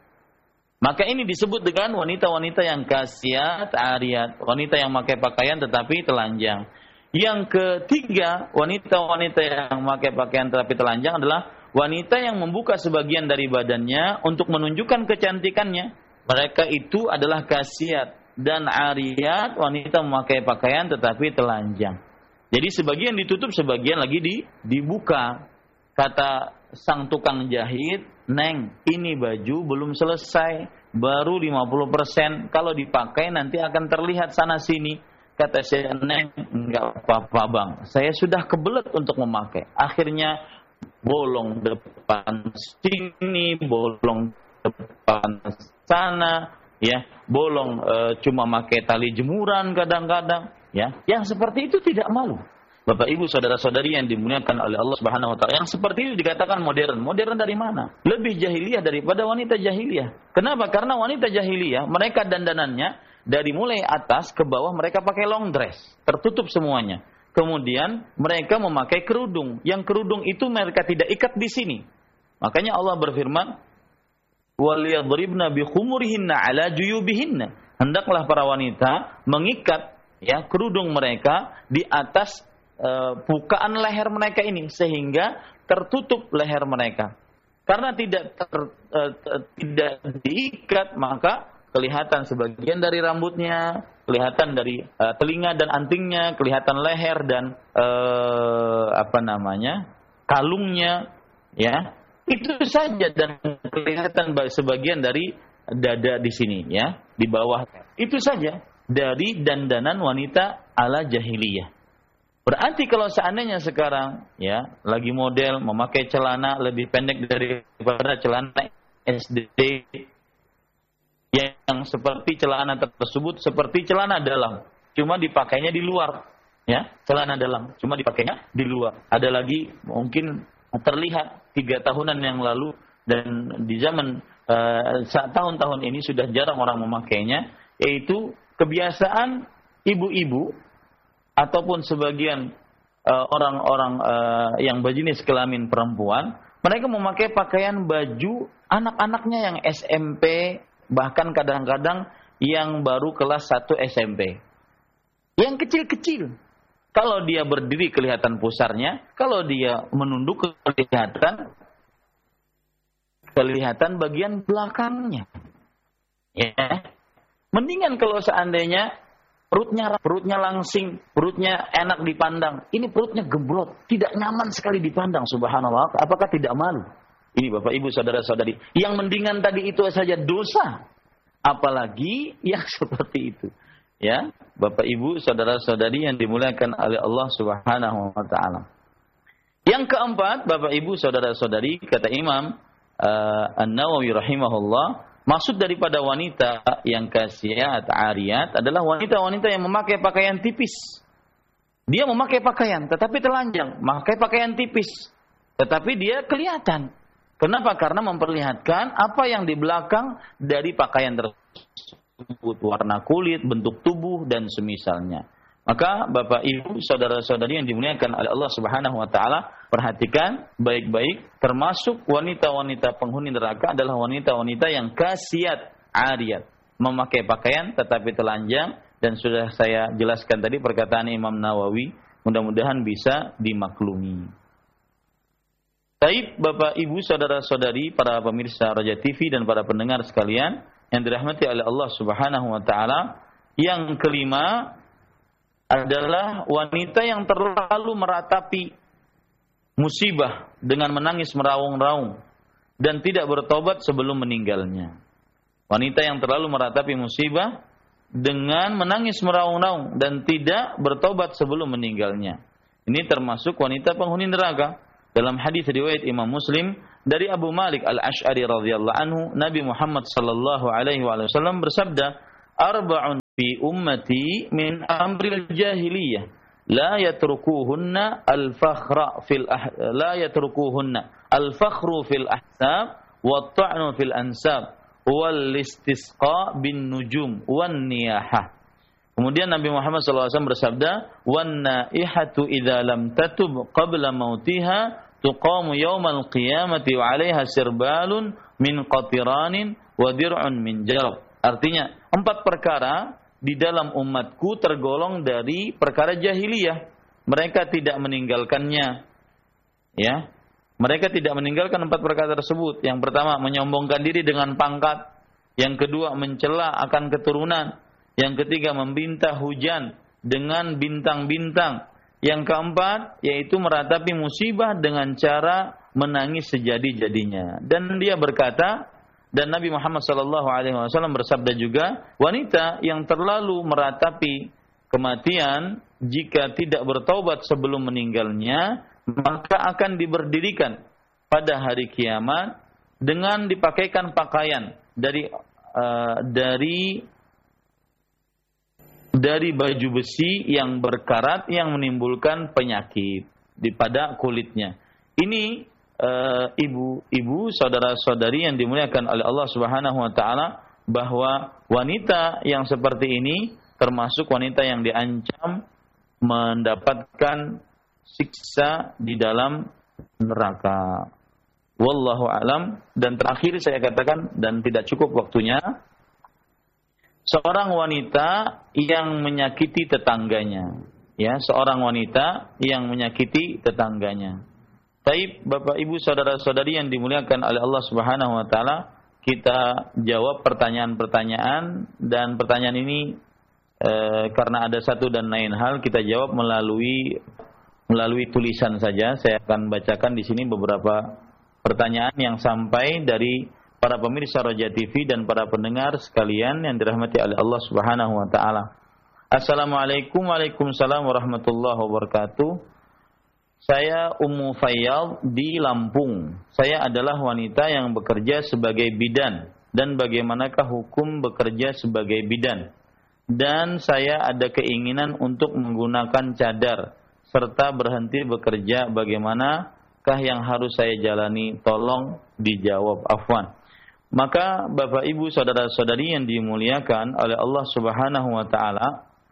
Maka ini disebut dengan wanita-wanita yang kasiat, ariyat, wanita yang memakai pakaian tetapi telanjang. Yang ketiga, wanita-wanita yang memakai pakaian tetapi telanjang adalah wanita yang membuka sebagian dari badannya untuk menunjukkan kecantikannya. Mereka itu adalah kasiat dan ariyat, wanita memakai pakaian tetapi telanjang. Jadi sebagian ditutup, sebagian lagi di, dibuka. Kata sang tukang jahit, "Neng, ini baju belum selesai, baru lima puluh persen. Kalau dipakai nanti akan terlihat sana sini." Kata saya, "Neng, enggak apa-apa bang, saya sudah kebelet untuk memakai." Akhirnya bolong depan sini, bolong depan sana, ya, bolong e, cuma pakai tali jemuran kadang-kadang, ya. Yang seperti itu tidak malu. Bapak Ibu saudara-saudari yang dimuliakan oleh Allah Subhanahu wa taala, yang seperti itu dikatakan modern. Modern dari mana? Lebih jahiliyah daripada wanita jahiliyah. Kenapa? Karena wanita jahiliyah, mereka dandanannya dari mulai atas ke bawah mereka pakai long dress, tertutup semuanya. Kemudian mereka memakai kerudung. Yang kerudung itu mereka tidak ikat di sini. Makanya Allah berfirman, "Waliyadribna bikhumurihinna ala juyubihinna." Hendaklah para wanita mengikat ya kerudung mereka di atas uh, bukaan leher mereka ini sehingga tertutup leher mereka. Karena tidak ter, uh, uh, tidak diikat, maka kelihatan sebagian dari rambutnya, kelihatan dari uh, telinga dan antingnya, kelihatan leher dan uh, apa namanya kalungnya, ya itu saja, dan kelihatan sebagian dari dada di sini, ya di bawah. Itu saja dari dandanan wanita ala jahiliyah. Berarti kalau seandainya sekarang, ya lagi model memakai celana lebih pendek daripada celana S D, yang seperti celana tersebut seperti celana dalam, cuma dipakainya di luar, ya celana dalam, cuma dipakainya di luar. Ada lagi mungkin terlihat tiga tahunan yang lalu dan di zaman uh, tahun-tahun ini sudah jarang orang memakainya, yaitu kebiasaan ibu-ibu ataupun sebagian uh, orang-orang uh, yang berjenis kelamin perempuan, mereka memakai pakaian baju anak-anaknya yang S M P, bahkan kadang-kadang yang baru kelas satu S M P. Yang kecil-kecil. Kalau dia berdiri kelihatan pusarnya, kalau dia menunduk kelihatan kelihatan bagian belakangnya. Ya. Mendingan kalau seandainya perutnya perutnya langsing, perutnya enak dipandang. Ini perutnya gembrot, tidak nyaman sekali dipandang, subhanallah. Apakah tidak malu? Ini Bapak Ibu saudara-saudari, yang mendingan tadi itu saja dosa, apalagi yang seperti itu. Ya, Bapak Ibu saudara-saudari yang dimuliakan oleh Allah Subhanahu wa taala. Yang keempat, Bapak Ibu saudara-saudari, kata Imam uh, An-Nawawi rahimahullah, maksud daripada wanita yang kasiat ariyat adalah wanita-wanita yang memakai pakaian tipis. Dia memakai pakaian tetapi telanjang, memakai pakaian tipis tetapi dia kelihatan. Kenapa? Karena memperlihatkan apa yang di belakang dari pakaian tersebut, warna kulit, bentuk tubuh dan semisalnya. Maka Bapak Ibu saudara-saudari yang dimuliakan oleh Allah Subhanahu wa taala, perhatikan baik-baik, termasuk wanita-wanita penghuni neraka adalah wanita-wanita yang kasiat ariyat, memakai pakaian tetapi telanjang, dan sudah saya jelaskan tadi perkataan Imam Nawawi, mudah-mudahan bisa dimaklumi. Baik Bapak Ibu saudara-saudari, para pemirsa Raja T V dan para pendengar sekalian yang dirahmati oleh Allah Subhanahu wa taala, yang kelima adalah wanita yang terlalu meratapi musibah dengan menangis meraung-raung dan tidak bertobat sebelum meninggalnya. Wanita yang terlalu meratapi musibah dengan menangis meraung-raung dan tidak bertobat sebelum meninggalnya. Ini termasuk wanita penghuni neraka. Dalam hadis riwayat Imam Muslim dari Abu Malik Al-Asy'ari radhiyallahu anhu, Nabi Muhammad sallallahu alaihi wasallam bersabda, "Arba'un fi ummati min amril jahiliyah la yatrukuhunna al-fakhra fil ah, la yatrukuhunna al-fakhru fil ahsab wa ta'nu fil ansab wal istisqa bin nujum wan niyahah. Kemudian Nabi Muhammad sallallahu alaihi wasallam bersabda, wan naihatu idza lam tatub qabla mautiha tuqamu yaumal qiyamati wa 'alaiha sirbalun min qatiranin wa dir'un min jarab. Artinya, empat perkara di dalam umatku tergolong dari perkara jahiliyah. Mereka tidak meninggalkannya. Ya. Mereka tidak meninggalkan empat perkara tersebut. Yang pertama, menyombongkan diri dengan pangkat. Yang kedua, mencela akan keturunan. Yang ketiga, membintah hujan dengan bintang-bintang. Yang keempat, yaitu meratapi musibah dengan cara menangis sejadi-jadinya. Dan dia berkata, dan Nabi Muhammad sallallahu alaihi wasallam bersabda juga, wanita yang terlalu meratapi kematian jika tidak bertaubat sebelum meninggalnya, maka akan diberdirikan pada hari kiamat dengan dipakaikan pakaian dari uh, dari dari baju besi yang berkarat yang menimbulkan penyakit di pada kulitnya. Ini uh, ibu-ibu, saudara-saudari yang dimuliakan oleh Allah Subhanahu wa taala, bahwa wanita yang seperti ini termasuk wanita yang diancam mendapatkan siksa di dalam neraka. Wallahu alam. Dan terakhir saya katakan, dan tidak cukup waktunya, seorang wanita yang menyakiti tetangganya, ya, seorang wanita yang menyakiti tetangganya. Taib, Bapak Ibu saudara-saudari yang dimuliakan oleh Allah Subhanahu wa taala, kita jawab pertanyaan-pertanyaan, dan pertanyaan ini e, karena ada satu dan lain hal kita jawab melalui melalui tulisan saja. Saya akan bacakan di sini beberapa pertanyaan yang sampai dari para pemirsa Roja T V dan para pendengar sekalian yang dirahmati oleh Allah Subhanahu wa taala. Assalamualaikum Waalaikumsalam warahmatullahi wabarakatuh. Saya Ummu Fayyad di Lampung. Saya adalah wanita yang bekerja sebagai bidan, dan bagaimanakah hukum bekerja sebagai bidan? Dan saya ada keinginan untuk menggunakan cadar serta berhenti bekerja, bagaimanakah yang harus saya jalani? Tolong dijawab, afwan. Maka Bapak Ibu saudara-saudari yang dimuliakan oleh Allah Subhanahu wa taala,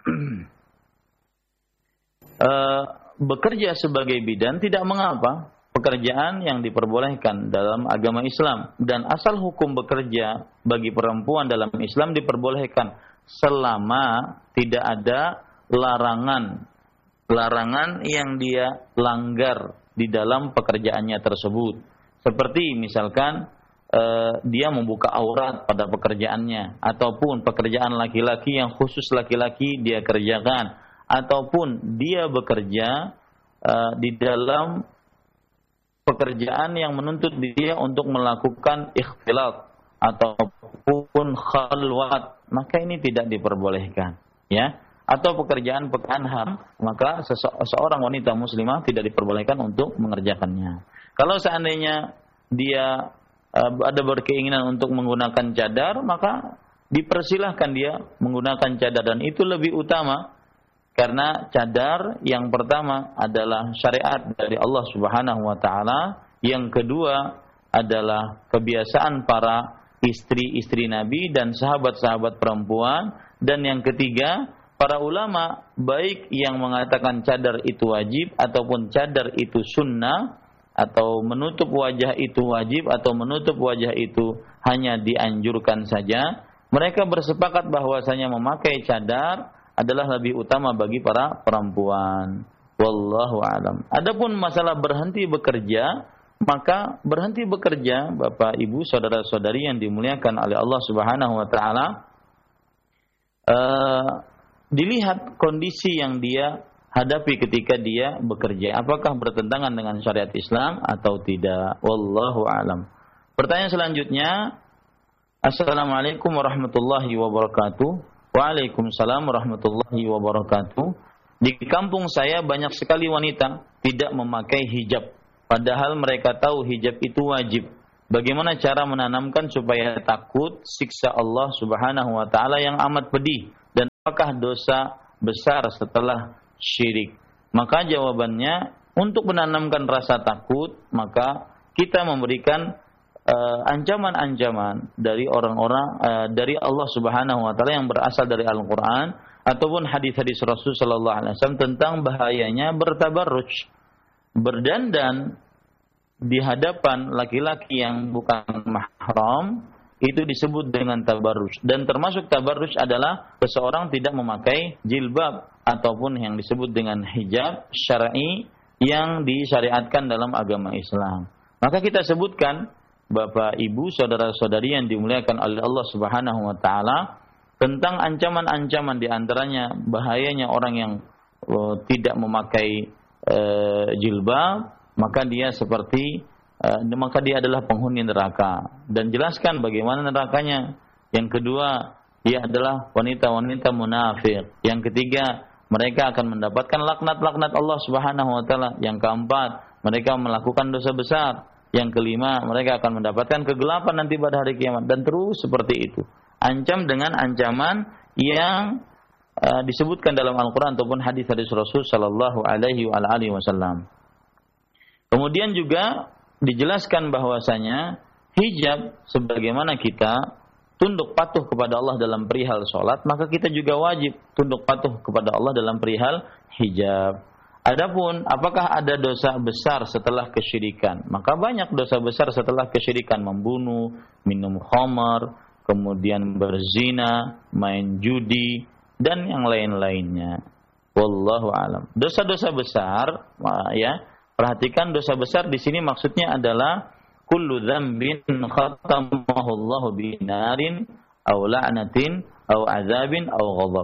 uh, bekerja sebagai bidan tidak mengapa, pekerjaan yang diperbolehkan dalam agama Islam, dan asal hukum bekerja bagi perempuan dalam Islam diperbolehkan selama tidak ada larangan larangan yang dia langgar di dalam pekerjaannya tersebut. Seperti misalkan eh, dia membuka aurat pada pekerjaannya, ataupun pekerjaan laki-laki yang khusus laki-laki dia kerjakan, ataupun dia bekerja eh, di dalam pekerjaan yang menuntut dia untuk melakukan ikhtilat ataupun khalwat, maka ini tidak diperbolehkan, ya. Atau pekerjaan pekerjaan ham, maka seseorang wanita muslimah tidak diperbolehkan untuk mengerjakannya. Kalau seandainya dia uh, ada berkeinginan untuk menggunakan cadar, maka dipersilahkan dia menggunakan cadar, dan itu lebih utama karena cadar yang pertama adalah syariat dari Allah Subhanahu wa taala, yang kedua adalah kebiasaan para istri-istri Nabi dan sahabat-sahabat perempuan, dan yang ketiga para ulama baik yang mengatakan cadar itu wajib ataupun cadar itu sunnah, atau menutup wajah itu wajib atau menutup wajah itu hanya dianjurkan saja, mereka bersepakat bahwasanya memakai cadar adalah lebih utama bagi para perempuan. Wallahu a'lam. Adapun masalah berhenti bekerja, maka berhenti bekerja Bapak Ibu saudara-saudari yang dimuliakan oleh Allah Subhanahu wa taala, uh, dilihat kondisi yang dia hadapi ketika dia bekerja, apakah bertentangan dengan syariat Islam atau tidak. Wallahu a'lam. Pertanyaan selanjutnya, Assalamualaikum warahmatullahi wabarakatuh. Waalaikumsalam warahmatullahi wabarakatuh. Di kampung saya banyak sekali wanita tidak memakai hijab, padahal mereka tahu hijab itu wajib. Bagaimana cara menanamkan supaya takut siksa Allah Subhanahu wa taala yang amat pedih? apakah dosa besar setelah syirik? Maka jawabannya, untuk menanamkan rasa takut, maka kita memberikan uh, ancaman-ancaman dari orang-orang uh, dari Allah Subhanahu wa taala yang berasal dari Al-Qur'an ataupun hadis-hadis Rasul sallallahu alaihi wasallam tentang bahayanya bertabarruj, berdandan di hadapan laki-laki yang bukan mahram. Itu disebut dengan tabarruj, dan termasuk tabarruj adalah seseorang tidak memakai jilbab ataupun yang disebut dengan hijab syar'i yang disyariatkan dalam agama Islam. Maka kita sebutkan, Bapak, Ibu, saudara-saudari yang dimuliakan oleh Allah Subhanahu wa taala, tentang ancaman-ancaman, di antaranya bahayanya orang yang uh, tidak memakai uh, jilbab, maka dia seperti uh, maka dia adalah penghuni neraka, dan jelaskan bagaimana nerakanya. Yang kedua, dia adalah wanita-wanita munafik. Yang ketiga, mereka akan mendapatkan laknat-laknat Allah Subhanahu wa taala. Yang keempat, mereka melakukan dosa besar. Yang kelima, mereka akan mendapatkan kegelapan nanti pada hari kiamat, dan terus seperti itu. Ancam dengan ancaman yang uh, disebutkan dalam Al-Qur'an ataupun hadis-hadis Rasul sallallahu alaihi wa alihi wasallam. Kemudian juga dijelaskan bahwasanya hijab, sebagaimana kita tunduk patuh kepada Allah dalam perihal sholat, maka kita juga wajib tunduk patuh kepada Allah dalam perihal hijab. Adapun apakah ada dosa besar setelah kesyirikan? Maka banyak dosa besar setelah kesyirikan: membunuh, minum khamar, kemudian berzina, main judi, dan yang lain-lainnya. Wallahu alam. Dosa-dosa besar, ya, perhatikan, dosa besar di sini maksudnya adalah kullu dzambin khatamahu Allah binarin aw la'natin aw azabin aw ghadab.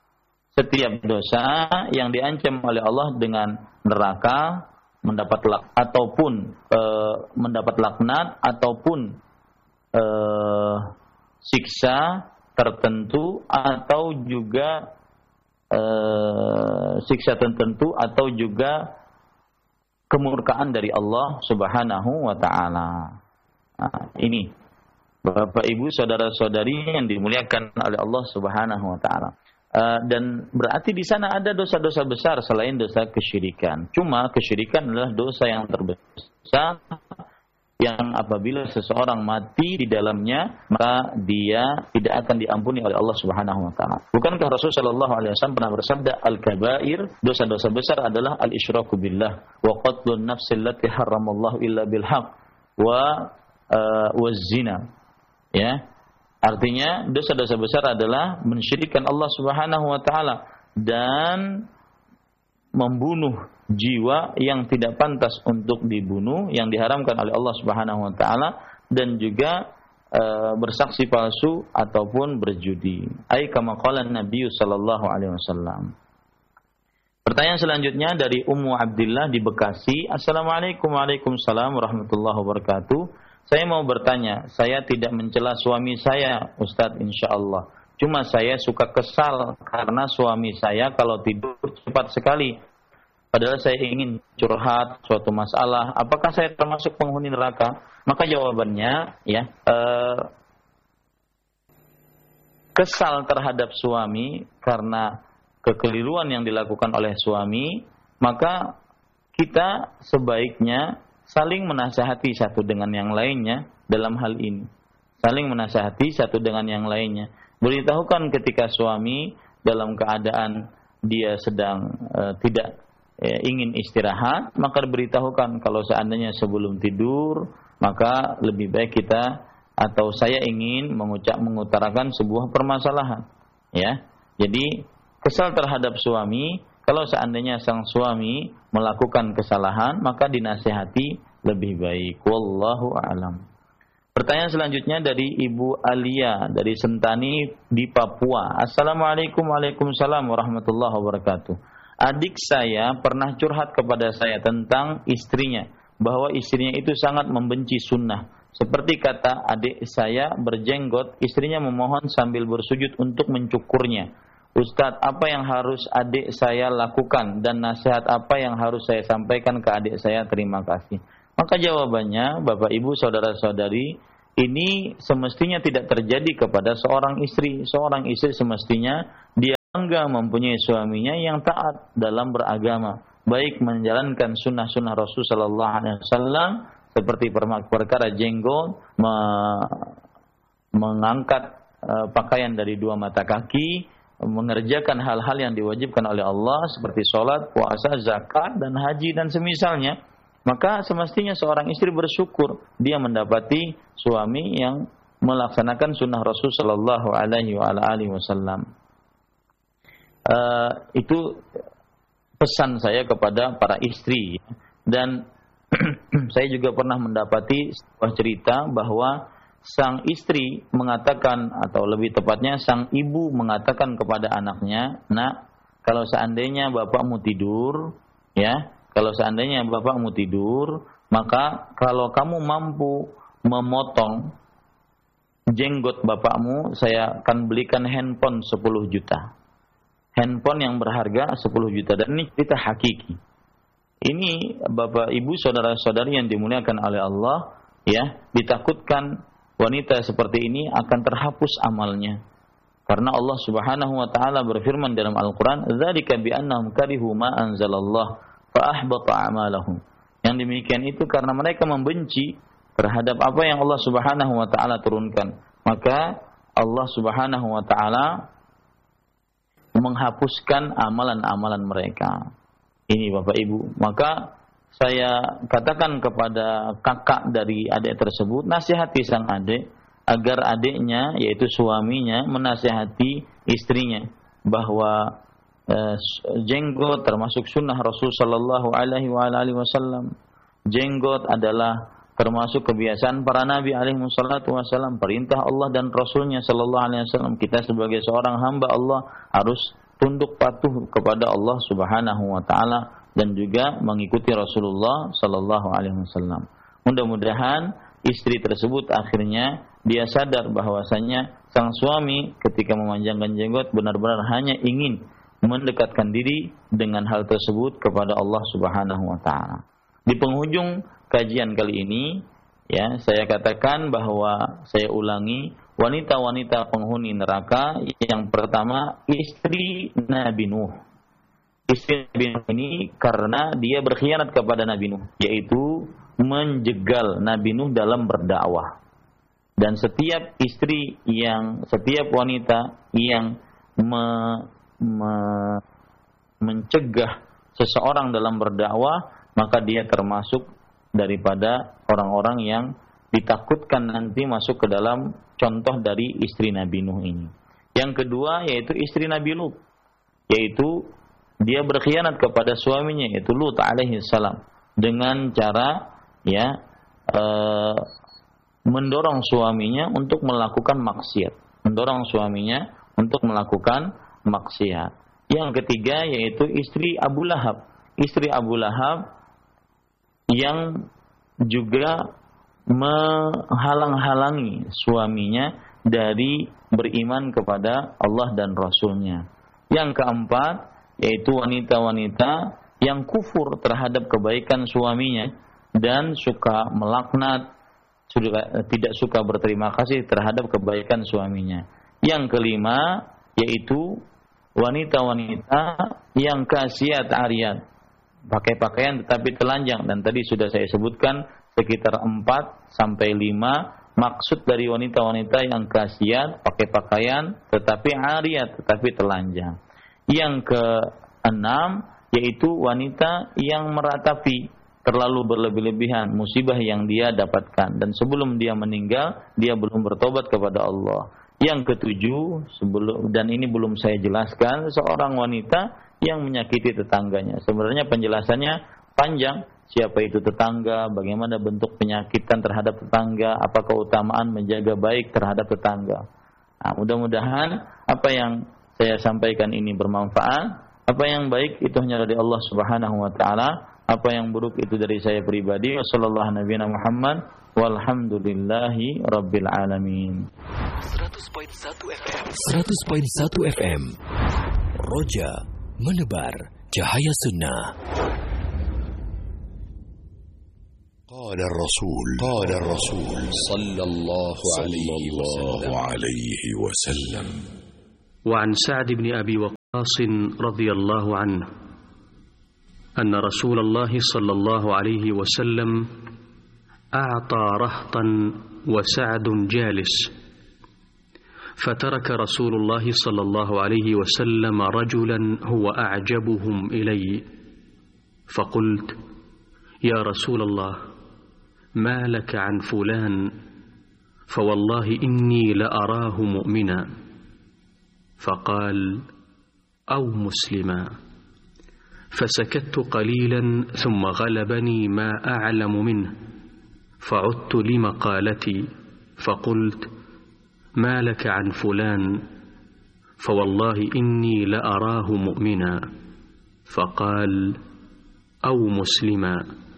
Setiap dosa yang diancam oleh Allah dengan neraka, mendapat lak ataupun e, mendapat laknat ataupun e, siksa tertentu, atau juga e, siksa tertentu atau juga kemurkaan dari Allah Subhanahu wa taala. Nah, ini Bapak, Ibu, saudara-saudari yang dimuliakan oleh Allah Subhanahu wa taala. Uh, dan berarti di sana ada dosa-dosa besar selain dosa kesyirikan. Cuma kesyirikan adalah dosa yang terbesar, yang apabila seseorang mati di dalamnya, maka dia tidak akan diampuni oleh Allah Subhanahu wa taala. Bukankah Rasul sallallahu alaihi wasallam pernah bersabda, al-kabair, dosa-dosa besar adalah al-isyraku billah wa qatlun nafsil lati haramallahu illa bil haqq wa uh, waz-zina. Ya. Artinya dosa-dosa besar adalah mensyirikkan Allah Subhanahu wa taala dan membunuh jiwa yang tidak pantas untuk dibunuh, yang diharamkan oleh Allah Subhanahu wa taala, dan juga e, bersaksi palsu ataupun berjudi. Ai kama qala Nabi sallallahu alaihi wasallam. Pertanyaan selanjutnya dari Ummu Abdillah di Bekasi. Assalamualaikum Waalaikumsalam warahmatullahi wabarakatuh. Saya mau bertanya, saya tidak mencela suami saya, Ustadz, insyaallah. Cuma saya suka kesal karena suami saya kalau tidur cepat sekali. Padahal saya ingin curhat suatu masalah. Apakah saya termasuk penghuni neraka? Maka jawabannya, ya, eh, kesal terhadap suami karena kekeliruan yang dilakukan oleh suami, maka kita sebaiknya saling menasihati satu dengan yang lainnya dalam hal ini. Saling menasihati satu dengan yang lainnya. Beritahukan ketika suami dalam keadaan dia sedang uh, tidak uh, ingin istirahat, maka beritahukan kalau seandainya sebelum tidur, maka lebih baik kita atau saya ingin mengucap mengutarakan sebuah permasalahan. Ya, jadi kesal terhadap suami. Kalau seandainya sang suami melakukan kesalahan, maka dinasihati lebih baik. Wallahu a'lam. Pertanyaan selanjutnya dari Ibu Alia dari Sentani di Papua. Assalamualaikum Waalaikumsalam warahmatullahi wabarakatuh. Adik saya pernah curhat kepada saya tentang istrinya, bahwa istrinya itu sangat membenci sunnah. Seperti kata adik saya berjenggot, istrinya memohon sambil bersujud untuk mencukurnya. Ustadz, apa yang harus adik saya lakukan dan nasihat apa yang harus saya sampaikan ke adik saya? Terima kasih. Maka jawabannya, Bapak, Ibu, saudara-saudari, ini semestinya tidak terjadi kepada seorang istri. Seorang istri semestinya dia bangga mempunyai suaminya yang taat dalam beragama, baik menjalankan sunnah-sunnah Rasul sallallahu alaihi wasallam seperti perkara jenggot, mengangkat uh, pakaian dari dua mata kaki, mengerjakan hal-hal yang diwajibkan oleh Allah seperti sholat, puasa, zakat, dan haji dan semisalnya. Maka semestinya seorang istri bersyukur dia mendapati suami yang melaksanakan sunnah Rasul sallallahu alaihi wasallam. Uh, itu pesan saya kepada para istri. Dan saya juga pernah mendapati sebuah cerita bahwa sang istri mengatakan, atau lebih tepatnya sang ibu mengatakan kepada anaknya, "Nak, kalau seandainya bapakmu tidur, ya, kalau seandainya bapakmu tidur, maka kalau kamu mampu memotong jenggot bapakmu, saya akan belikan handphone sepuluh juta. Handphone yang berharga sepuluh juta. Dan ini cerita hakiki. Ini Bapak Ibu saudara-saudari yang dimuliakan oleh Allah, ya, ditakutkan wanita seperti ini akan terhapus amalnya. Karena Allah Subhanahu wa taala berfirman dalam Al-Qur'an, "Dzalika bi annahum karihu ma anzalallah fa ahbata a'malahum." Yang demikian itu karena mereka membenci terhadap apa yang Allah Subhanahu wa taala turunkan. Maka Allah Subhanahu wa taala menghapuskan amalan-amalan mereka. Ini Bapak Ibu. Maka saya katakan kepada kakak dari adik tersebut, nasihati sang adik agar adiknya, yaitu suaminya, menasihati istrinya bahwa eh, jenggot termasuk sunnah Rasul sallallahu alaihi wasallam. Jenggot adalah termasuk kebiasaan para nabi alaihi wassalatu wassalam, perintah Allah dan Rasulnya sallallahu alaihi wasallam. Kita sebagai seorang hamba Allah harus tunduk patuh kepada Allah Subhanahu wa taala dan juga mengikuti Rasulullah sallallahu alaihi wasallam. Mudah-mudahan istri tersebut akhirnya dia sadar bahwasanya sang suami ketika memanjangkan jenggot benar-benar hanya ingin mendekatkan diri dengan hal tersebut kepada Allah Subhanahu wa taala. Di penghujung kajian kali ini, ya, saya katakan bahwa saya ulangi, wanita-wanita penghuni neraka yang pertama istri Nabi Nuh. Istri Nabi Nuh ini karena dia berkhianat kepada Nabi Nuh, yaitu menjegal Nabi Nuh dalam berdakwah. Dan setiap istri yang, setiap wanita yang me, me, mencegah seseorang dalam berdakwah, maka dia termasuk daripada orang-orang yang ditakutkan nanti masuk ke dalam contoh dari istri Nabi Nuh ini. Yang kedua yaitu istri Nabi Lut, yaitu dia berkhianat kepada suaminya yaitu Lut alaihi salam dengan cara ya e, mendorong suaminya untuk melakukan maksiat, mendorong suaminya untuk melakukan maksiat. Yang ketiga yaitu istri Abu Lahab, istri Abu Lahab yang juga menghalang-halangi suaminya dari beriman kepada Allah dan Rasulnya. Yang keempat yaitu wanita-wanita yang kufur terhadap kebaikan suaminya dan suka melaknat, tidak suka berterima kasih terhadap kebaikan suaminya. Yang kelima yaitu wanita-wanita yang kasiat ariyat, pakai pakaian tetapi telanjang, dan tadi sudah saya sebutkan sekitar empat sampai lima maksud dari wanita-wanita yang kasiat, pakai pakaian tetapi ariyat, tetapi telanjang. Yang keenam yaitu wanita yang meratapi terlalu berlebih-lebihan musibah yang dia dapatkan dan sebelum dia meninggal dia belum bertobat kepada Allah. Yang ketujuh, sebelum, dan ini belum saya jelaskan, seorang wanita yang menyakiti tetangganya. Sebenarnya penjelasannya panjang, siapa itu tetangga, bagaimana bentuk penyakitan terhadap tetangga, apa keutamaan menjaga baik terhadap tetangga. Nah, mudah-mudahan apa yang saya sampaikan ini bermanfaat. Apa yang baik itu hanya dari Allah Subhanahu wa taala, apa yang buruk itu dari saya pribadi. Wassallallahu nabiyana Muhammad walhamdulillahi rabbil alamin. seratus koma satu F M seratus koma satu F M Roja menebar cahaya sunnah. قال الرسول قال الرسول صلى الله عليه وسلم وعن سعد بن أبي وقاص رضي الله عنه أن رسول الله صلى الله عليه وسلم أعطى رهطا وسعد جالس، فترك رسول الله صلى الله عليه وسلم رجلا هو أعجبهم إلي، فقلت: يا رسول الله، ما لك عن فلان؟ فوالله إني لأراه مؤمنا. فقال: أو مسلما. فسكت قليلا ثم غلبني ما أعلم منه، فعدت لمقالتي فقلت: ما لك عن فلان؟ فوالله إني لأراه مؤمنا. فقال: أو مسلما.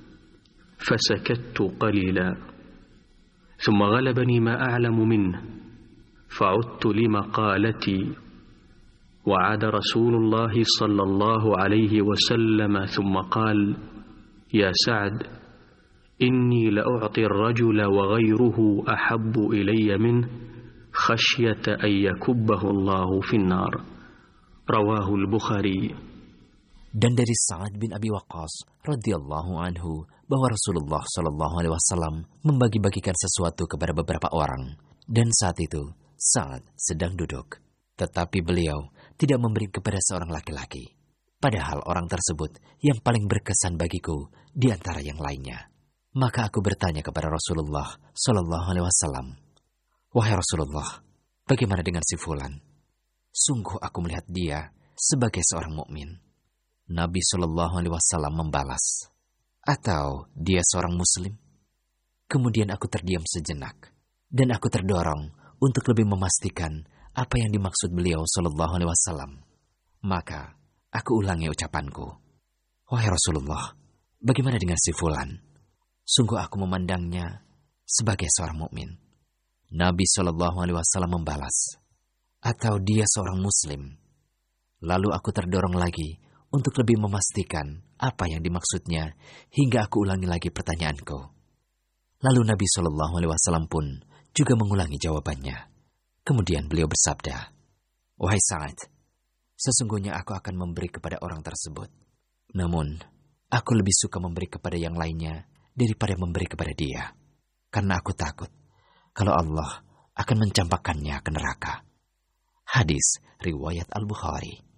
فسكت قليلا ثم غلبني ما أعلم منه، فعدت لمقالتي، وعاد رسول الله صلى الله عليه وسلم ثم قال: يا سعد، إني لأعطي الرجل وغيره أحب إلي منه خشية أن يكبه الله في النار. رواه البخاري. Dan dari Sa'ad bin Abi Waqqas radhiyallahu anhu bahwa Rasulullah shallallahu alaihi wasallam membagi-bagikan sesuatu kepada beberapa orang, dan saat itu Sa'ad sedang duduk, tetapi beliau tidak memberi kepada seorang laki-laki, padahal orang tersebut yang paling berkesan bagiku di antara yang lainnya. Maka aku bertanya kepada Rasulullah shallallahu alaihi wasallam, wahai Rasulullah, bagaimana dengan si fulan? Sungguh aku melihat dia sebagai seorang mukmin. Nabi shallallahu alaihi wasallam membalas, atau dia seorang muslim? Kemudian aku terdiam sejenak, dan aku terdorong untuk lebih memastikan apa yang dimaksud beliau shallallahu alaihi wasallam. Maka aku ulangi ucapanku, wahai Rasulullah, bagaimana dengan si fulan? Sungguh aku memandangnya sebagai seorang mukmin. Nabi shallallahu alaihi wasallam membalas, atau dia seorang muslim? Lalu aku terdorong lagi untuk lebih memastikan apa yang dimaksudnya, hingga aku ulangi lagi pertanyaanku. Lalu Nabi shallallahu alaihi wasallam pun juga mengulangi jawabannya. Kemudian beliau bersabda, wahai Sa'ad, sesungguhnya aku akan memberi kepada orang tersebut. Namun, aku lebih suka memberi kepada yang lainnya daripada memberi kepada dia, karena aku takut kalau Allah akan mencampakkannya ke neraka. Hadis riwayat Al-Bukhari.